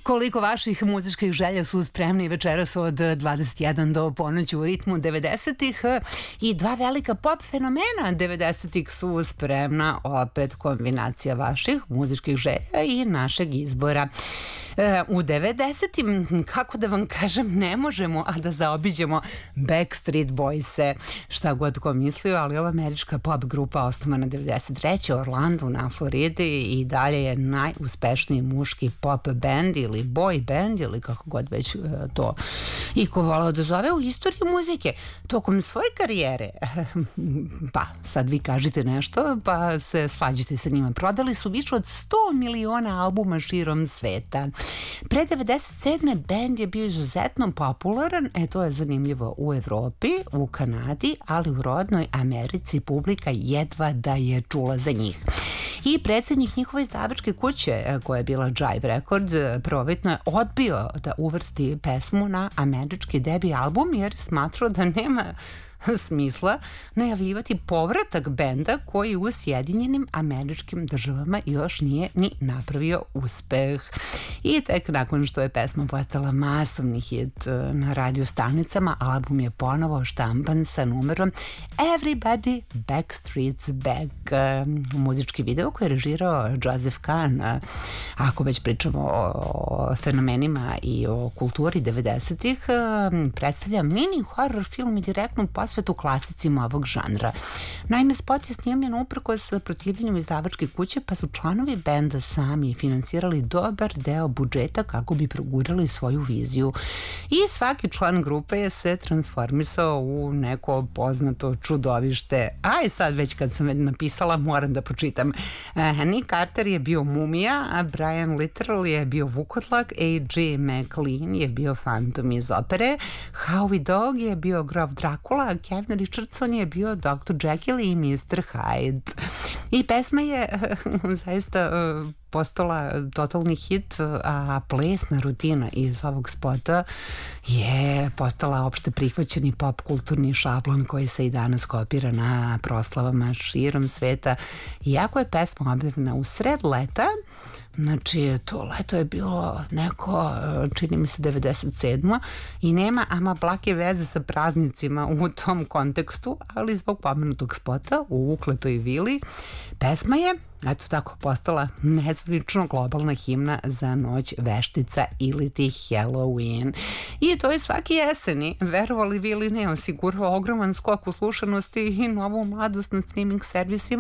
Koliko vaših muzičkih želja su spremni večeras od 21 do ponoći u ritmu 90-ih i dva velika pop fenomena 90-ih su spremna, opet kombinacija vaših muzičkih želja i našeg izbora. U 90-im, kako da vam kažem, ne možemo a da zaobiđemo Backstreet Boys-e, šta god ko mislio, ali ova američka pop grupa osnovana 93. u Orlandu na Floridi i dalje je najuspešniji muški pop band ili boy band ili kako god već to iko volao da zove u istoriji muzike. Tokom svoje karijere, pa sad vi kažete nešto pa se svađite sa njima, prodali su više od 100 miliona albuma širom sveta. Pre 97. band je bio izuzetno popularan, to je zanimljivo, u Evropi, u Kanadi, ali u rodnoj Americi publika jedva da je čula za njih. I predsjednik njihove izdavačke kuće, koja je bila Jive Records, prvobitno je odbio da uvrsti pesmu na američki debi album jer smatrao da nema smisla najavljivati povratak benda koji u Sjedinjenim Američkim Državama još nije ni napravio uspeh. I tek nakon što je pesma postala masovni hit na radio stanicama, album je ponovo štampan sa numerom Everybody Backstreet's Back. Muzički video koji je režirao Joseph Kahn, ako već pričamo o fenomenima i o kulturi 90-ih, predstavlja mini horror film i direktnu posvetu klasicima ovog žanra. Naime, spot je snimljen uprkos protivljenju izdavačke kuće, pa su članovi benda sami finansirali dobar deo budžeta kako bi progurali svoju viziju. I svaki član grupe je se transformisao u neko poznato čudovište. Aj sad već kad sam napisala moram da pročitam. Nick Carter je bio mumija, a Brian Littrell je bio vukodlak, A.J. McLean je bio fantom iz opere, Howie Dog je bio grof Dracula, Kevin Richardson je bio Dr. Jekyll i Mr. Hyde. I pesma je zaista postala totalni hit, a plesna rutina iz ovog spota je postala opšte prihvaćeni pop kulturni šablon koji se i danas kopira na proslavama širom sveta. Iako je pesma objavljena u sred leta, znači to leto je bilo neko, čini mi se 97. i nema ama blake veze sa praznicima u tom kontekstu, ali zbog pomenutog spota u ukletoj vili pesma je eto tako postala nezvanično globalna himna za noć veštica ili ti Halloween. I to je svaki jeseni, verovali vi ili ne, osigurao ogroman skok u slušanosti i novu mladost na streaming servisima.